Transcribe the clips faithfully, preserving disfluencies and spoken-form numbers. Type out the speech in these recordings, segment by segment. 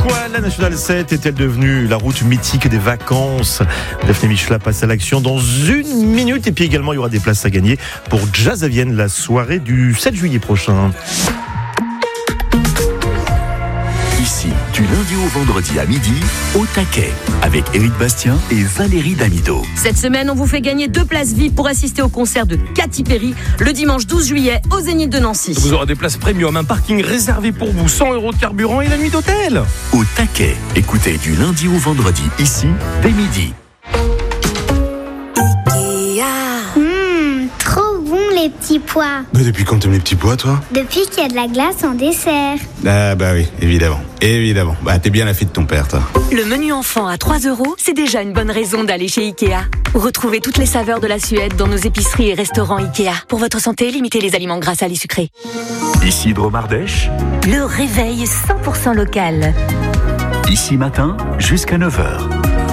Pourquoi la Nationale sept est-elle devenue la route mythique des vacances? Daphné Michla passe à l'action dans une minute. Et puis également, il y aura des places à gagner pour Jazz à Vienne, la soirée du sept juillet prochain. Ici, du lundi au vendredi à midi, au taquet, avec Éric Bastien et Valérie Damido. Cette semaine, on vous fait gagner deux places V I P pour assister au concert de Katy Perry le dimanche douze juillet au Zénith de Nancy. Vous aurez des places premium, un parking réservé pour vous, cent euros de carburant et la nuit d'hôtel. Au taquet, écoutez du lundi au vendredi, ici, dès midi. Les petits pois. Mais depuis quand t'aimes les petits pois, toi? Depuis qu'il y a de la glace en dessert. Ah bah oui, évidemment, évidemment. Bah t'es bien la fille de ton père, toi. Le menu enfant à trois euros, c'est déjà une bonne raison d'aller chez Ikea. Retrouvez toutes les saveurs de la Suède dans nos épiceries et restaurants Ikea. Pour votre santé, limitez les aliments gras, salés, sucrés. Ici Dromardèche. Le réveil cent pour cent local. Ici matin, jusqu'à neuf heures.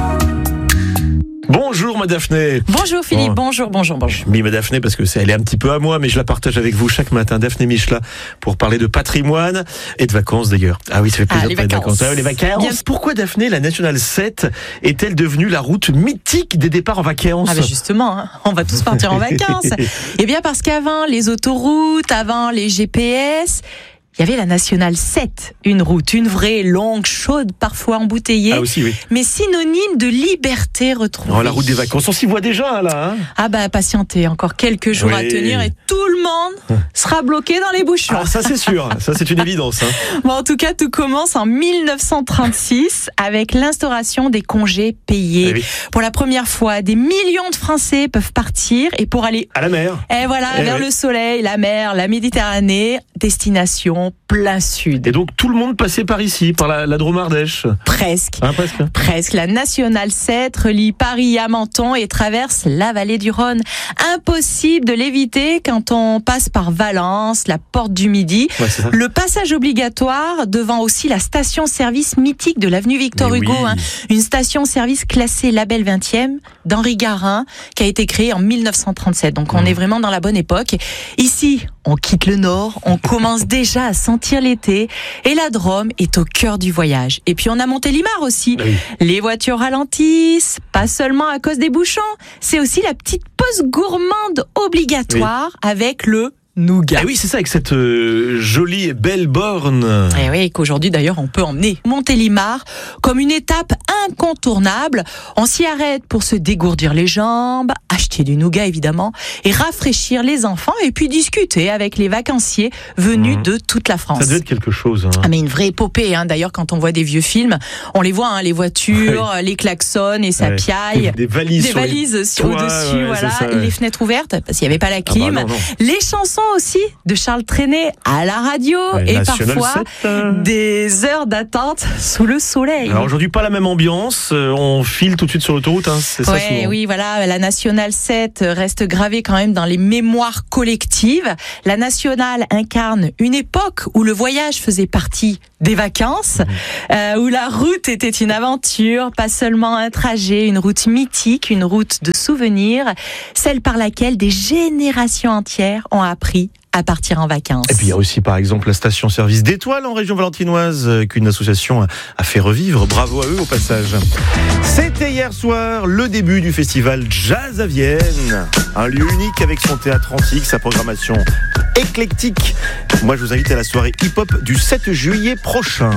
Bonjour ma Daphné. Bonjour Philippe, Oh. bonjour, bonjour, bonjour. Oui, ma Daphné, parce que c'est, elle est un petit peu à moi, mais je la partage avec vous chaque matin. Daphné Michla, pour parler de patrimoine et de vacances d'ailleurs. Ah oui, ça fait plaisir Ah, les de parler de vacances. vacances. Ah, les vacances. Bien. Pourquoi Daphné, la Nationale sept, est-elle devenue la route mythique des départs en vacances? Ah ben justement, hein, on va tous partir en vacances. Eh bien parce qu'avant les autoroutes, avant les G P S, il y avait la Nationale sept, une route, une vraie, longue, chaude, parfois embouteillée, Ah aussi, oui. mais synonyme de liberté retrouvée. Oh, la route des vacances, on s'y voit déjà là. Hein. Ah bah patientez, encore quelques jours Oui. à tenir et tout le monde sera bloqué dans les bouchons. Ah, ça c'est sûr, ça c'est une évidence. Hein. Bon, en tout cas, tout commence en mille neuf cent trente-six avec l'instauration des congés payés. Eh oui. Pour la première fois, des millions de Français peuvent partir et pour aller À la mer. Et voilà, Eh vers oui. le soleil, la mer, la Méditerranée, destination plein sud. Et donc tout le monde passait par ici, par la, la Dromardèche. Presque. Hein, presque. Presque. La Nationale sept relie Paris à Menton et traverse la vallée du Rhône. Impossible de l'éviter quand on passe par Valence, la porte du Midi. Ouais, c'est ça. Le passage obligatoire devant aussi la station-service mythique de l'avenue Victor Mais Hugo. oui. Hein. Une station-service classée label vingtième d'Henri Garin qui a été créée en mille neuf cent trente-sept. Donc on Mmh. est vraiment dans la bonne époque. Ici, on quitte le nord, on commence déjà à sentir l'été et la Drôme est au cœur du voyage. Et puis on a Montélimar aussi. Oui. Les voitures ralentissent, pas seulement à cause des bouchons, c'est aussi la petite pause gourmande obligatoire avec le nougat. Ah oui, c'est ça, avec cette euh, jolie et belle borne. Et oui, qu'aujourd'hui d'ailleurs on peut emmener Montélimar comme une étape incontournable. On s'y arrête pour se dégourdir les jambes, acheter du nougat évidemment, et rafraîchir les enfants et puis discuter avec les vacanciers venus Mmh. de toute la France. Ça devait être quelque chose. Hein. Ah mais une vraie épopée, hein. D'ailleurs quand on voit des vieux films, on les voit, hein, les voitures, les klaxons et ça Ouais. piaille. Des, des valises, Des sur les valises sur toits, au-dessus, ouais, voilà, c'est ça, ouais. les fenêtres ouvertes, parce qu'il n'y avait pas la Ah bah clim. non, non. Les chansons aussi de Charles Trenet à la radio Ouais, et Nationale parfois sept, euh. des heures d'attente sous le soleil. Alors aujourd'hui, pas la même ambiance. euh, On file tout de suite sur l'autoroute, hein, c'est ça Ouais, souvent. oui, voilà, la Nationale sept reste gravée quand même dans les mémoires collectives. La Nationale incarne une époque où le voyage faisait partie des vacances, euh, où la route était une aventure, pas seulement un trajet, une route mythique, une route de souvenirs, celle par laquelle des générations entières ont appris à partir en vacances. Et puis il y a aussi par exemple la station-service d'Étoile en région valentinoise euh, qu'une association a- a fait revivre. Bravo à eux au passage. C'était hier soir le début du festival Jazz à Vienne. Un lieu unique avec son théâtre antique, sa programmation éclectique. Moi je vous invite à la soirée hip-hop du sept juillet prochain.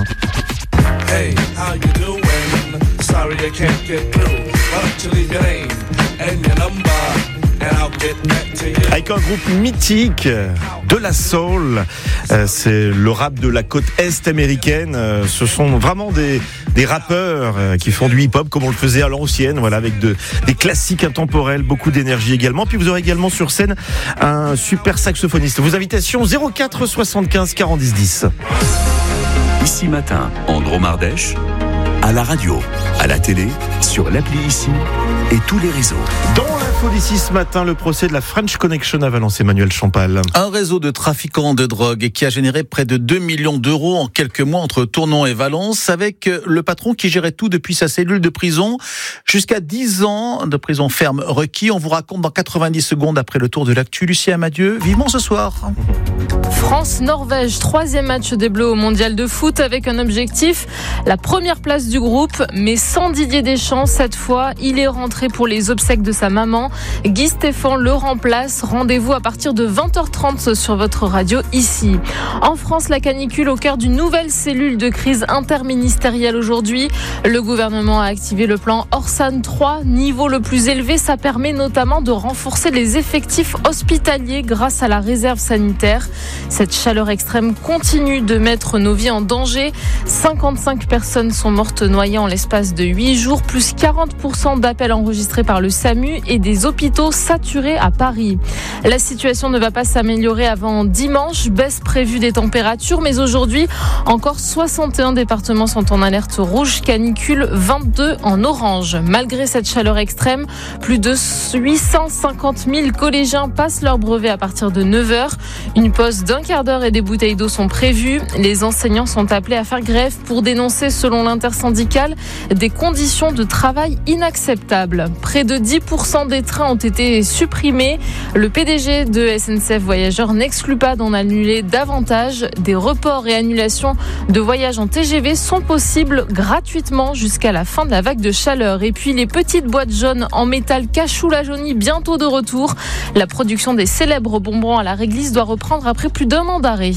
Hey, how you doing? Sorry I can't get through. Why don't you leave your name and your number and I'll get back to you. Avec un groupe mythique de la soul, euh, c'est le rap de la côte est américaine. Euh, ce sont vraiment des, des rappeurs euh, qui font du hip-hop comme on le faisait à l'ancienne, voilà, avec de, des classiques intemporels, beaucoup d'énergie également. Puis vous aurez également sur scène un super saxophoniste. Vos invitations zéro quatre soixante-quinze quarante dix dix. Ici matin, en Dromardèche, à la radio, à la télé, sur sur l'appli Ici et tous les réseaux. Dans l'info d'ici ce matin, le procès de la French Connection à Valence, Emmanuel Champal. Un réseau de trafiquants de drogue qui a généré près de deux millions d'euros en quelques mois entre Tournon et Valence, avec le patron qui gérait tout depuis sa cellule de prison. Jusqu'à dix ans de prison ferme requis. On vous raconte dans quatre-vingt-dix secondes après le tour de l'actu. Lucie Amadieu, vivement ce soir. France-Norvège, troisième match des Bleus au mondial de foot avec un objectif, la première place du groupe, mais sans Didier Deschamps cette fois. Il est rentré pour les obsèques de sa maman. Guy Stéphane le remplace. Rendez-vous à partir de vingt heures trente sur votre radio Ici. En France, la canicule au cœur d'une nouvelle cellule de crise interministérielle aujourd'hui. Le gouvernement a activé le plan Orsan trois, niveau le plus élevé. Ça permet notamment de renforcer les effectifs hospitaliers grâce à la réserve sanitaire. Cette chaleur extrême continue de mettre nos vies en danger. cinquante-cinq personnes sont mortes noyées en l'espace de huit jours, plus quarante pour cent d'appels enregistrés par le SAMU et des hôpitaux saturés à Paris. La situation ne va pas s'améliorer avant dimanche, baisse prévue des températures, mais aujourd'hui, encore soixante et un départements sont en alerte rouge, canicule, vingt-deux en orange. Malgré cette chaleur extrême, plus de huit cent cinquante mille collégiens passent leur brevet à partir de neuf heures. Une pause d'un quart d'heure et des bouteilles d'eau sont prévues. Les enseignants sont appelés à faire grève pour dénoncer, selon l'intersyndicale, des conditions de travail inacceptables. Près de dix pour cent des trains ont été supprimés. Le P D G de S N C F Voyageurs n'exclut pas d'en annuler davantage. Des reports et annulations de voyages en T G V sont possibles gratuitement jusqu'à la fin de la vague de chaleur. Et puis les petites boîtes jaunes en métal Cachou la Jaunie bientôt de retour. La production des célèbres bonbons à la réglisse doit reprendre après plus d'un an d'arrêt.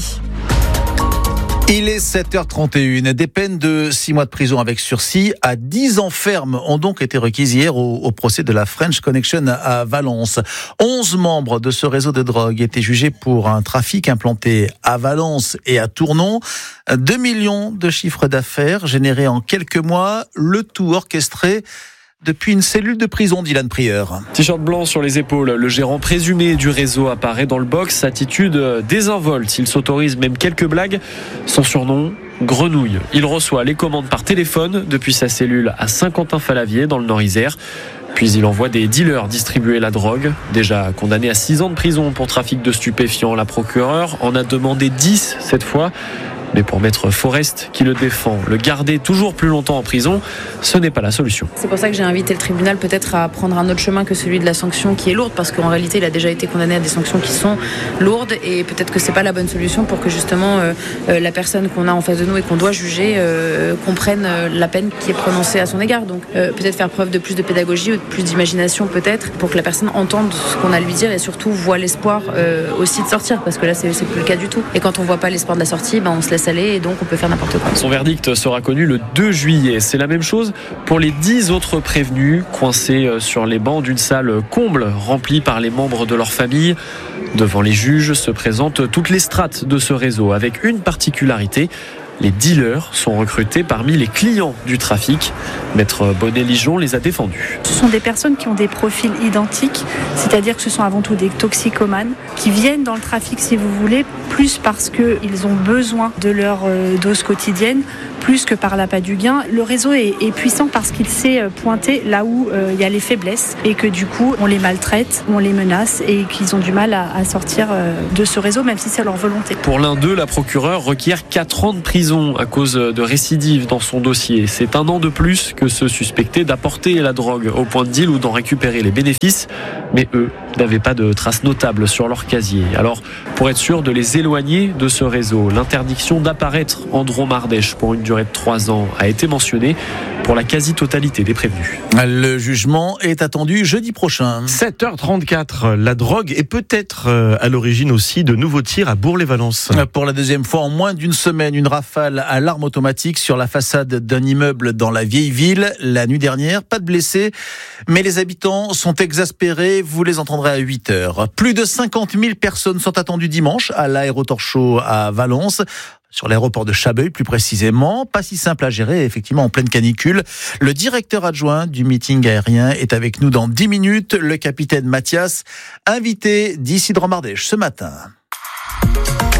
Il est sept heures trente et une. Des peines de six mois de prison avec sursis à dix ans ferme ont donc été requises hier au, au procès de la French Connection à Valence. onze membres de ce réseau de drogue étaient jugés pour un trafic implanté à Valence et à Tournon. deux millions de chiffres d'affaires générés en quelques mois, le tout orchestré depuis une cellule de prison, Dylan Prieur. T-shirt blanc sur les épaules, le gérant présumé du réseau apparaît dans le box, attitude désinvolte. Il s'autorise même quelques blagues. Son surnom, Grenouille. Il reçoit les commandes par téléphone depuis sa cellule à Saint-Quentin-Falavier dans le Nord-Isère. Puis il envoie des dealers distribuer la drogue. Déjà condamné à six ans de prison pour trafic de stupéfiants, la procureure en a demandé dix cette fois. Mais pour Maître Forest, qui le défend, le garder toujours plus longtemps en prison, ce n'est pas la solution. C'est pour ça que j'ai invité le tribunal peut-être à prendre un autre chemin que celui de la sanction qui est lourde, parce qu'en réalité il a déjà été condamné à des sanctions qui sont lourdes, et peut-être que c'est pas la bonne solution pour que justement euh, euh, la personne qu'on a en face de nous et qu'on doit juger euh, comprenne euh, la peine qui est prononcée à son égard. Donc euh, peut-être faire preuve de plus de pédagogie ou de plus d'imagination peut-être, pour que la personne entende ce qu'on a à lui dire et surtout voit l'espoir euh, aussi de sortir, parce que là c'est, c'est plus le cas du tout. Et quand on voit pas l'espoir de la sortie, ben, on se laisse aller et donc on peut faire n'importe quoi. Son verdict sera connu le deux juillet. C'est la même chose pour les dix autres prévenus coincés sur les bancs d'une salle comble remplie par les membres de leur famille. Devant les juges se présentent toutes les strates de ce réseau, avec une particularité: les dealers sont recrutés parmi les clients du trafic. Maître Bonnet-Ligeon les a défendus. Ce sont des personnes qui ont des profils identiques, c'est-à-dire que ce sont avant tout des toxicomanes qui viennent dans le trafic, si vous voulez, plus parce qu'ils ont besoin de leur dose quotidienne, plus que par l'appât du gain. Le réseau est, est puissant parce qu'il sait pointer là où il euh, y a les faiblesses et que du coup on les maltraite, on les menace et qu'ils ont du mal à, à sortir euh, de ce réseau, même si c'est leur volonté. Pour l'un d'eux, la procureure requiert quatre ans de prison à cause de récidives dans son dossier. C'est un an de plus que ceux suspectés d'apporter la drogue au point de deal ou d'en récupérer les bénéfices. Mais eux n'avaient pas de traces notables sur leur casier. Alors, pour être sûr de les éloigner de ce réseau, l'interdiction d'apparaître en Drôme-Ardèche pour une durée de trois ans a été mentionnée pour la quasi-totalité des prévenus. Le jugement est attendu jeudi prochain. sept heures trente-quatre, la drogue est peut-être à l'origine aussi de nouveaux tirs à Bourg-les-Valences. Pour la deuxième fois en moins d'une semaine, une rafale à l'arme automatique sur la façade d'un immeuble dans la vieille ville. La nuit dernière, pas de blessés, mais les habitants sont exaspérés. Vous les entendrez à huit heures. Plus de cinquante mille personnes sont attendues dimanche à l'aérotorcho à Valence. Sur l'aéroport de Chabeuil, plus précisément. Pas si simple à gérer, effectivement, en pleine canicule. Le directeur adjoint du meeting aérien est avec nous dans dix minutes. Le capitaine Mathias, invité d'ici Drôme-Ardèche ce matin.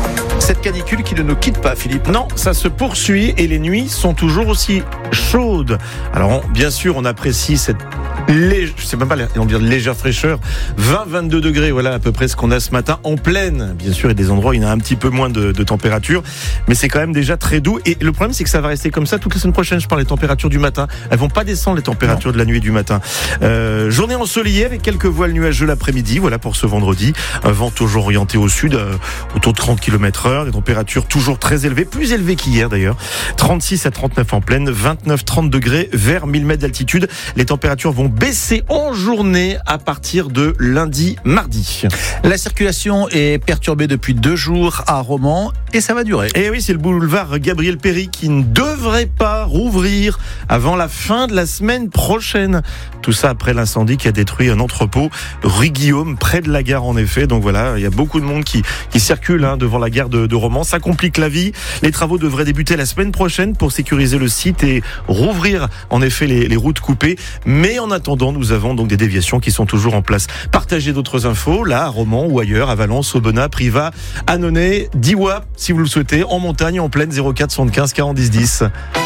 Cette canicule qui ne nous quitte pas, Philippe. Non, ça se poursuit et les nuits sont toujours aussi chaudes. Alors, on, bien sûr, on apprécie cette lég... je sais même pas, on dire légère fraîcheur. vingt à vingt-deux degrés, voilà à peu près ce qu'on a ce matin en pleine. Bien sûr, il y a des endroits où il y a un petit peu moins de, de température, mais c'est quand même déjà très doux. Et le problème, c'est que ça va rester comme ça toute la semaine prochaine. Je parle des températures du matin. Elles vont pas descendre, les températures non. de la nuit et du matin. Euh, journée ensoleillée avec quelques voiles nuageux l'après-midi. Voilà pour ce vendredi. Un vent toujours orienté au sud, euh, autour de trente kilomètres heure. Des températures toujours très élevées, plus élevées qu'hier d'ailleurs. trente-six à trente-neuf en pleine, vingt-neuf à trente degrés vers mille mètres d'altitude. Les températures vont baisser en journée à partir de lundi, mardi. La circulation est perturbée depuis deux jours à Romans et ça va durer. Et oui, c'est le boulevard Gabriel Péri qui ne devrait pas rouvrir avant la fin de la semaine prochaine. Tout ça après l'incendie qui a détruit un entrepôt rue Guillaume, près de la gare en effet. Donc voilà, il y a beaucoup de monde qui, qui circule hein, devant la gare de, de Romans. Ça complique la vie. Les travaux devraient débuter la semaine prochaine pour sécuriser le site et rouvrir en effet les, les routes coupées. Mais en attendant, nous avons donc des déviations qui sont toujours en place. Partagez d'autres infos, là, à Romans ou ailleurs, à Valence, Aubenas, Privas, Annonay, Diois, si vous le souhaitez, en montagne, en plaine, zéro quatre soixante-quinze quarante dix dix.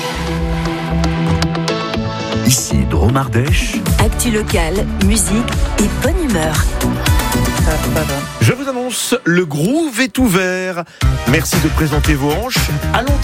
Ici, Dromardèche. Actu locale, musique et bonne humeur. Je vous annonce, le groove est ouvert. Merci de présenter vos hanches à l'antenne.